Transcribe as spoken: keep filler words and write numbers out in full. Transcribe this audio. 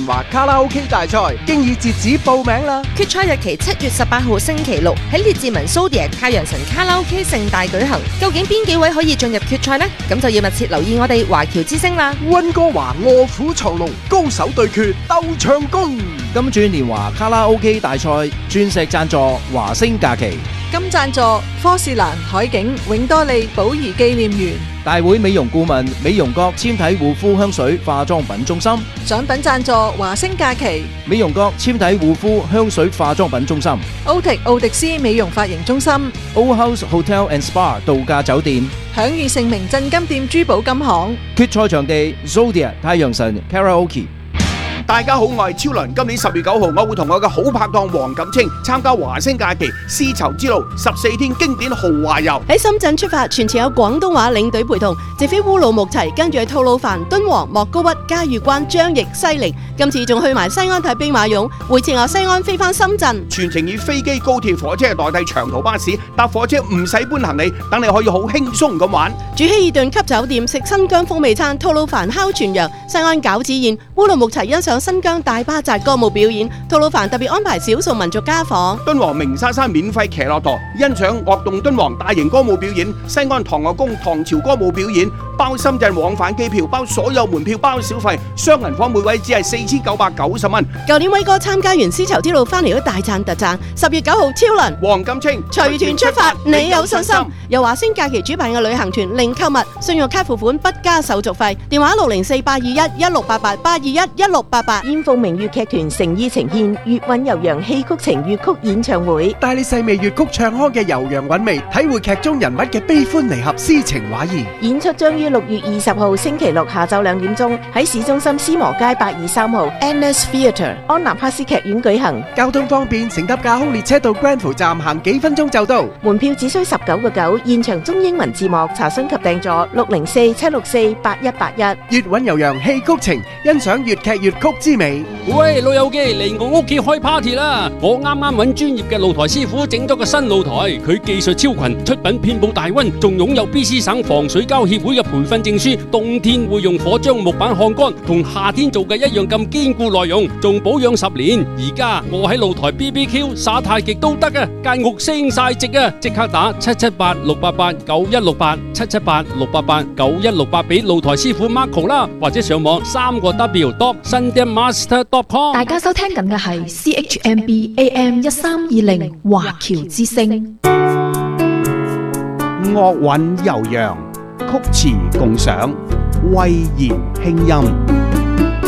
年華卡拉 OK 大賽經已截止報名啦！ 決賽日期七月十八號星期六喺列治文蘇迪太陽神卡拉 OK 盛大舉行。究竟邊幾位可以進入決賽呢？咁就要密切留意我哋華僑之聲啦！ 溫哥華臥虎藏龍，高手對決鬥唱功。 金鑽年華卡拉 OK 大賽鑽石贊助華星假期， 金贊助科士蘭海景永多利寶儀紀念園， 大會美容顧問美容閣纖體護膚香水化妝品中心， 獎品贊助華星假期， 美容閣纖體護膚香水化妝品中心， 歐迪奧迪斯美容髮型中心， Old House Hotel and Spa 度假酒店， 享譽盛名鎮金店珠寶金行。 決賽場地 Zodiac 太陽神 Karaoke。 大家好，我係超倫。今年十月九號，我會同我嘅好拍檔黃錦清參加華星假期絲綢之路十四天經典豪華遊。 喺深圳出發，全程有廣東話領隊陪同，直飛烏魯木齊，跟住去吐魯番、敦煌、莫高窟、嘉峪關、張掖、西寧。今次仲去埋西安睇兵馬俑，回程由西安飛翻深圳。 全程以飛機、高鐵、火車代替長途巴士，搭火車唔使搬行李，等你可以好輕鬆咁玩。 住希爾頓級酒店，食新疆風味餐，吐魯番烤全羊，西安餃子宴，烏魯木齊欣賞新疆大巴扎歌舞表演，吐魯番特別安排少數民族家訪， 敦煌鳴沙山免費騎駱駝，欣賞樂動敦煌大型歌舞表演，西安唐樂宮唐朝歌舞表演，包深圳往返機票，包所有門票，包小費，雙人房每位只係四千九百九十蚊。 舊年威哥參加完絲綢之路翻嚟都大讚特讚，十月九號超輪黃錦清隨團出發，你有信心？由華星假期主辦嘅旅行團，零購物，信用卡付款不加手續費，電話六零四八二一一六八八八二一一六八八。 燕鳳鳴粵劇團誠意呈現粵韻悠揚戲曲情粵曲演唱會， 帶你細味粵曲唱腔嘅悠揚韻味，體會劇中人物嘅悲歡離合、詩情畫意。 演出將於六月二十號星期六下晝兩點鐘喺市中心思磨街八二三號 N S Theatre 安納克斯劇院舉行。 交通方便，乘搭架空列車到 Granville 站行幾分鐘就到。 門票只需十九個九，現場中英文字幕，查詢及訂座六零四七六四八一八一。 粵韻悠揚戲曲情，欣賞粵劇粵曲之美。 喂，老友記嚟我屋企開 party 啦！我啱啱揾專業嘅露台師傅整咗個新露台，佢技術超群，出品遍佈大溫，仲擁有 B C 省防水膠協會嘅培訓證書。冬天會用火將木板烘乾，同夏天做嘅一樣咁堅固耐用，仲保養十年。而家我喺露台 B B Q 耍太極都得啊！間屋升晒值啊！即刻打七七八六八八九一六八七七八六八八九一六八俾露台師傅 Marco 啦，或者上網三個 W dot sundanmaster dot com。 大家收聽緊嘅係 C H M B A M 一三二零華僑之聲， 樂韻悠揚，曲詞共賞，慧言輕音。